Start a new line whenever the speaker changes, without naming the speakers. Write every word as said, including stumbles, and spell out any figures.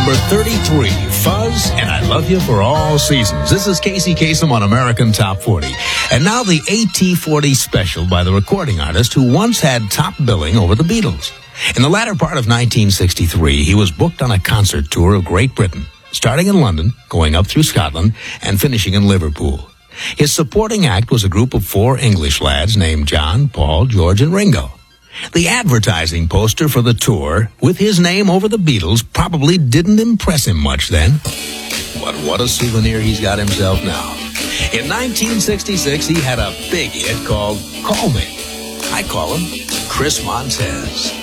number thirty-three, Fuzz, and I Love You for All Seasons. This is Casey Kasem on American Top forty. And now the A T forty special by the recording artist who once had top billing over the Beatles. In the latter part of nineteen sixty-three, he was booked on a concert tour of Great Britain, starting in London, going up through Scotland, and finishing in Liverpool. His supporting act was a group of four English lads named John, Paul, George, and Ringo. The advertising poster for the tour, with his name over the Beatles, probably didn't impress him much then. But what a souvenir he's got himself now. In nineteen sixty-six, he had a big hit called Call Me. I call him Chris Montez.